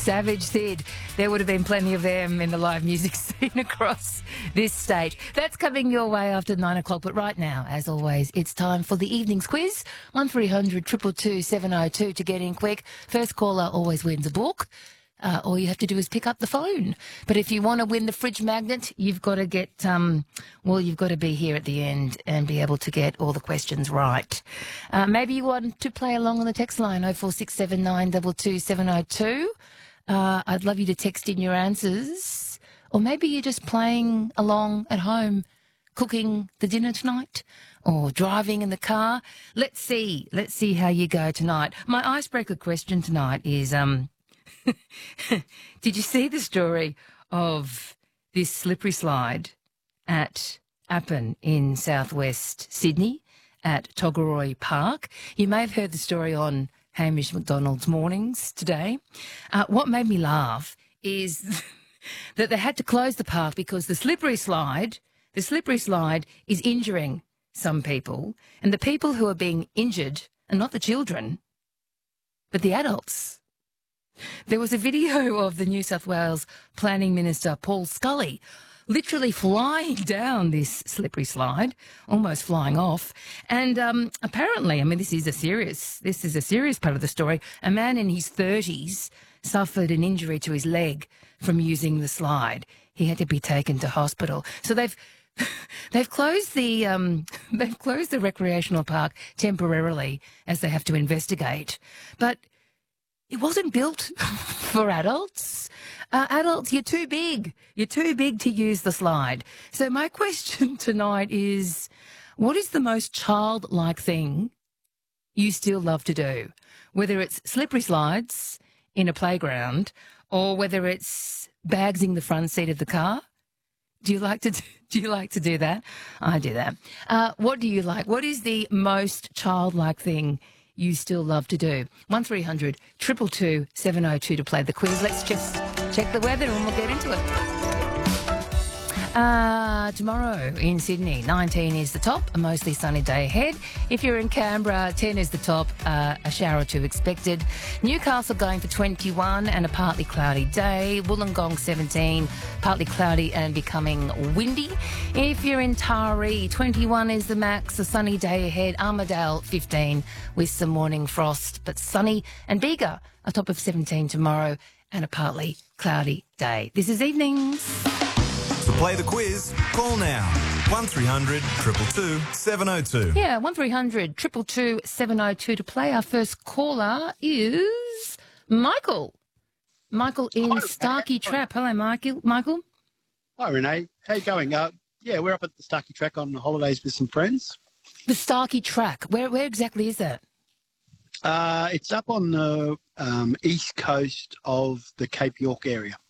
Savage, Sid. There would have been plenty of them in the live music scene across this state. That's coming your way after 9 o'clock. But right now, as always, it's time for the evening's quiz. 1300 222 702 to get in quick. First caller always wins a book. All you have to do is pick up the phone. But if you want to win the fridge magnet, you've got to get, you've got to be here at the end and be able to get all the questions right. Maybe you want to play along on the text line, 0467 22702. I'd love you to text in your answers. Or maybe you're just playing along at home, cooking the dinner tonight or driving in the car. Let's see how you go tonight. My icebreaker question tonight is, did you see the story of this slippery slide at Appin in southwest Sydney at Togaroi Park? You may have heard the story on Hamish McDonald's Mornings today. What made me laugh is that they had to close the park because the slippery slide is injuring some people, and the people who are being injured are not the children, but the adults. There was a video of the New South Wales Planning Minister, Paul Scully, literally flying down this slippery slide, almost flying off. And apparently, I mean, this is a serious part of the story. A man in his 30s suffered an injury to his leg from using the slide. He had to be taken to hospital. So they've closed the recreational park temporarily as they have to investigate. But it wasn't built for adults. Adults, you're too big. You're too big to use the slide. So my question tonight is, what is the most childlike thing you still love to do? Whether it's slippery slides in a playground or whether it's bagsing the front seat of the car. Do you like to do that? I do that. What do you like? What is the most childlike thing you still love to do? 1300 222 702 to play the quiz. Let's just check the weather and we'll get into it. Tomorrow in Sydney, 19 is the top, a mostly sunny day ahead. If you're in Canberra, 10 is the top, a shower or two expected. Newcastle going for 21 and a partly cloudy day. Wollongong 17, partly cloudy and becoming windy. If you're in Taree, 21 is the max, a sunny day ahead. Armidale 15 with some morning frost, but sunny. And Bega, a top of 17 tomorrow and a partly cloudy day. This is Evenings. To play the quiz, call now. 1300 222 702. Yeah, 1300 222 702 to play. Our first caller is Michael. Michael in Starkey Trap. Hello, Michael. Hi, Renee. How you going? We're up at the Starkey Track on holidays with some friends. The Starkey Track. Where exactly is that? It's up on the east coast of the Cape York area.